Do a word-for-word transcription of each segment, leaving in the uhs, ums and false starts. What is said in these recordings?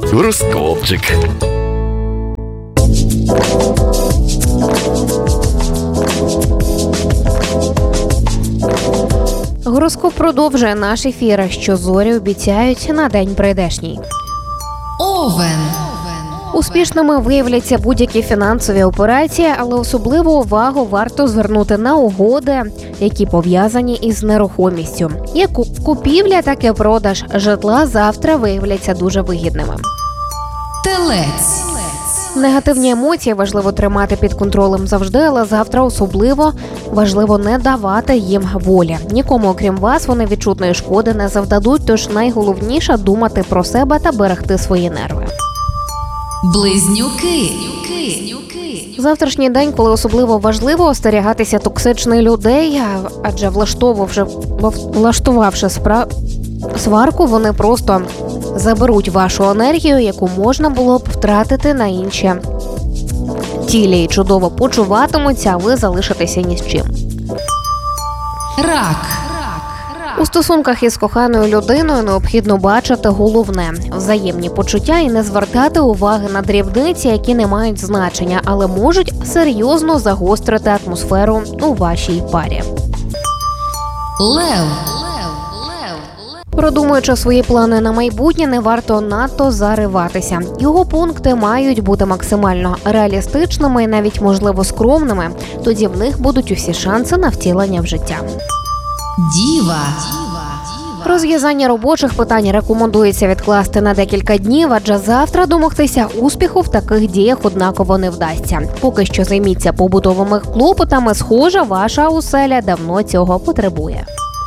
Гороскопчик. Гороскоп продовжує наш ефір, що зорі обіцяють на день прийдешній. Овен. Успішними виявляться будь-які фінансові операції, але особливу увагу варто звернути на угоди, які пов'язані із нерухомістю. Як купівля, так і продаж житла завтра виявляться дуже вигідними. Телець. Негативні емоції важливо тримати під контролем завжди, але завтра особливо важливо не давати їм волі. Нікому, окрім вас, вони відчутної шкоди не завдадуть, тож найголовніше – думати про себе та берегти свої нерви. Близнюки. Завтрашній день, коли особливо важливо остерігатися токсичних людей, адже влаштовувавши, влаштувавши спра... сварку, вони просто заберуть вашу енергію, яку можна було б втратити на інші тілі, і чудово почуватимуться, а ви залишитеся ні з чим. Рак. У стосунках із коханою людиною необхідно бачити головне – взаємні почуття і не звертати уваги на дрібниці, які не мають значення, але можуть серйозно загострити атмосферу у вашій парі. Лев. Продумуючи свої плани на майбутнє, не варто надто зариватися. Його пункти мають бути максимально реалістичними і навіть, можливо, скромними. Тоді в них будуть усі шанси на втілення в життя. Діва. Розв'язання робочих питань рекомендується відкласти на декілька днів, адже завтра домогтися успіху в таких діях однаково не вдасться. Поки що займіться побутовими клопотами, схоже, ваша оселя давно цього потребує.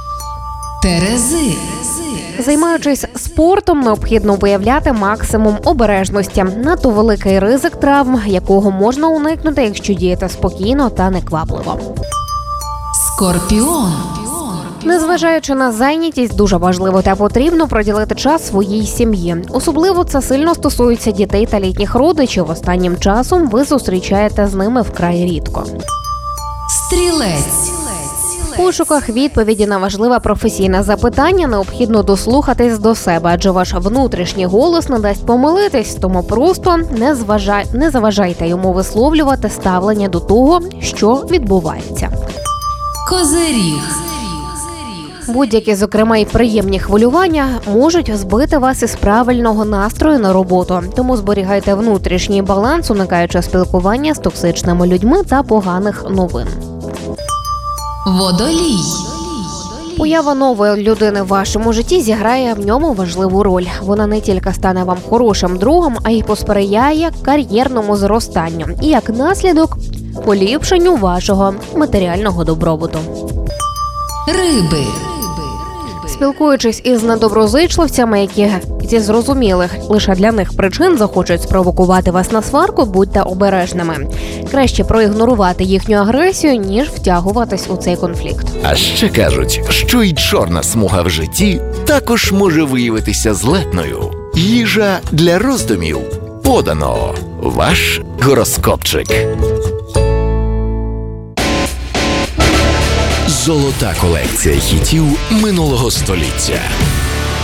Терези. Займаючись спортом, необхідно виявляти максимум обережності. Надто великий ризик травм, якого можна уникнути, якщо діяти спокійно та неквапливо. Скорпіон. Незважаючи на зайнятість, дуже важливо та потрібно приділити час своїй сім'ї. Особливо це сильно стосується дітей та літніх родичів. Останнім часом ви зустрічаєте з ними вкрай рідко. Стрілець. В пошуках відповіді на важливе професійне запитання необхідно дослухатись до себе, адже ваш внутрішній голос не дасть помилитись, тому просто не, зважай... не заважайте йому висловлювати ставлення до того, що відбувається. Козиріг. Будь-які, зокрема, і приємні хвилювання можуть збити вас із правильного настрою на роботу. Тому зберігайте внутрішній баланс, уникаючи спілкування з токсичними людьми та поганих новин. Водолій. Поява нової людини в вашому житті зіграє в ньому важливу роль. Вона не тільки стане вам хорошим другом, а й посприяє кар'єрному зростанню і, як наслідок, поліпшенню вашого матеріального добробуту. Риби. Спілкуючись із недоброзичливцями, які зі зрозумілих лише для них причин захочуть спровокувати вас на сварку, будьте обережними. Краще проігнорувати їхню агресію, ніж втягуватись у цей конфлікт. А ще кажуть, що й чорна смуга в житті також може виявитися злетною. Їжа для роздумів. Подано. Ваш гороскопчик. Золота колекція хітів минулого століття.